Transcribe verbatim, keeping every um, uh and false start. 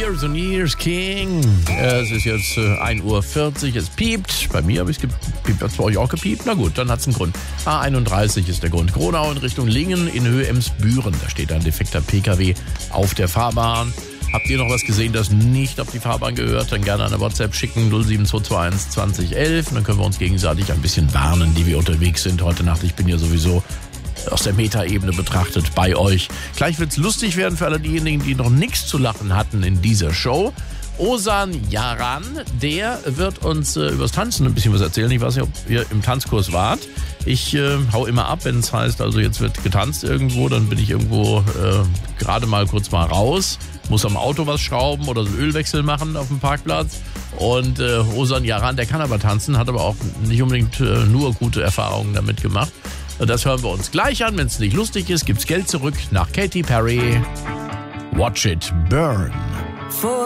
Years and Years King. Es ist jetzt äh, ein Uhr vierzig, es piept. Bei mir habe ich es gepiept, hat es bei euch auch gepiept? Na gut, dann hat es einen Grund. A einunddreißig ist der Grund. Gronau in Richtung Lingen in Höhe Emsbüren. Da steht ein defekter P K W auf der Fahrbahn. Habt ihr noch was gesehen, das nicht auf die Fahrbahn gehört? Dann gerne eine WhatsApp schicken, null sieben zwei zwei eins zwanzig elf. Dann können wir uns gegenseitig ein bisschen warnen, die wir unterwegs sind heute Nacht. Ich bin ja sowieso aus der Metaebene betrachtet bei euch. Gleich wird's lustig werden für alle diejenigen, die noch nichts zu lachen hatten in dieser Show. Ozan Yaran, der wird uns äh, übers Tanzen ein bisschen was erzählen. Ich weiß nicht, ob ihr im Tanzkurs wart. Ich äh, hau immer ab, wenn es heißt, also jetzt wird getanzt irgendwo, dann bin ich irgendwo äh, gerade mal kurz mal raus, muss am Auto was schrauben oder so Ölwechsel machen auf dem Parkplatz. Und äh, Ozan Yaran, der kann aber tanzen, hat aber auch nicht unbedingt äh, nur gute Erfahrungen damit gemacht. Das hören wir uns gleich an. Wenn es nicht lustig ist, gibt's Geld zurück nach Katy Perry. Watch It Burn.